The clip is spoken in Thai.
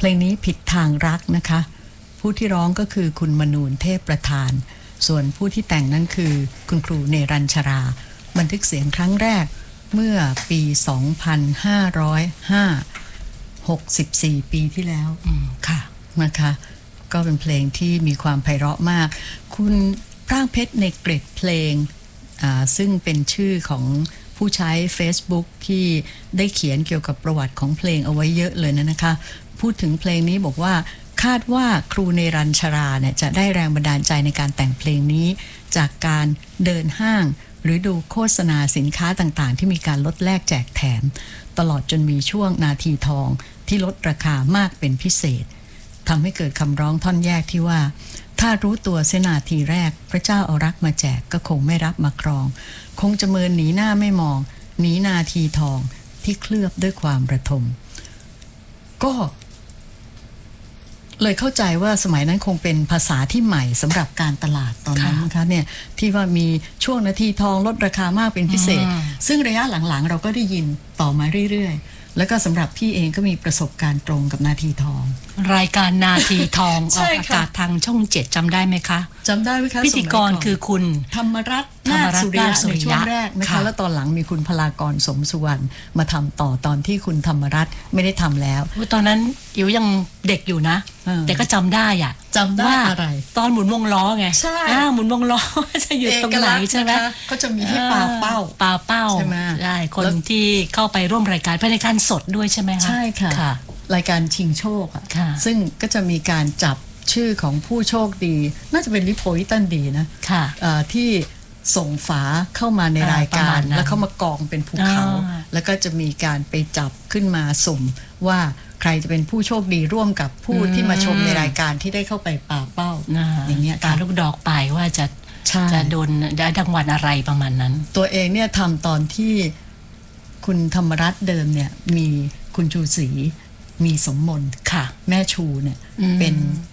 เพลงนี้ผิดทางรักนะคะผู้ที่ร้องก็คือคุณมนูนเทพประธานส่วนผู้ที่แต่งนั้นคือคุณครูเนรัญชราบันทึกเสียงครั้งแรกเมื่อปี 2505 64 ปีที่แล้วค่ะนะคะก็เป็นเพลงที่มีความไพเราะมากคุณพร่างเพชรในเกร็ดเพลงซึ่งเป็นชื่อของผู้ใช้ Facebook ที่ได้เขียนเกี่ยวกับประวัติของเพลงเอาไว้เยอะเลยนะคะพูดถึงเพลงนี้บอกว่าคาดว่าครูเนรัญชราเนี่ยจะได้แรงบันดาลใจในการแต่งเพลงนี้จากการเดินห้างหรือดูโฆษณาสินค้าต่างๆที่มีการลดแลกแจกแถมตลอดจนมีช่วงนาทีทองที่ลดราคามากเป็นพิเศษทำให้เกิดคำร้องท่อนแยกที่ว่าถ้ารู้ตัวเสียนาทีแรกพระเจ้าเอารักมาแจกก็คงไม่รับมาครองคงจะเมินหนีหน้าไม่มองหนีนาทีทองที่เคลือบด้วยความระทมก็เลยเข้าใจว่าสมัยนั้นคงเป็นภาษาที่ใหม่สำหรับการตลาดตอนนั้นนะคะเนี่ยที่ว่ามีช่วงนาทีทองลดราคามากเป็นพิเศษซึ่งระยะหลังๆเราก็ได้ยินต่อมาเรื่อยๆแล้วก็สำหรับพี่เองก็มีประสบการณ์ตรงกับนาทีทองรายการนาทีทองออกอากาศทางช่อง 7จำได้ไหมคะจำได้ไหมคะพิธีกรคือคุณธรรมรัตน์นาคสุริยะในช่วงแรกนะคะแล้วตอนหลังมีคุณพลากรสมสุวรรณมาทำต่อตอนที่คุณธรรมรัตน์ไม่ได้ทำแล้วตอนนั้นอิ๋วยังเด็กอยู่นะแต่ก็จำได้อะจำได้อะไรตอนหมุนวงล้อไงใช่หมุนวงล้อจะอยู่ตรงไหนใช่ไหมก็จะมีที่ปาเป้าใช่ไหมใช่คนที่เข้าไปร่วมรายการเป็นรายการสดด้วยใช่ไหมคะใช่ค่ะรายการชิงโชคอ่ะซึ่งก็จะมีการจับชื่อของผู้โชคดีน่าจะเป็นลิโพลิตันดีนะที่ส่งฝาเข้ามาในรายการแล้วเข้ามากองเป็นภูเขาแล้วก็จะมีการไปจับขึ้นมาสุ่มว่าใครจะเป็นผู้โชคดีร่วมกับผู้ที่มาชมในรายการที่ได้เข้าไปปาเป้าอย่างเงี้ยการลูกดอกไปว่าจะโดนได้รางวัลอะไรประมาณนั้นตัวเองเนี่ยทำตอนที่คุณธรรมรัตน์เดิมเนี่ยมีคุณชูศรีมีสมมนค่ะแม่ชูเนี่ยเป็น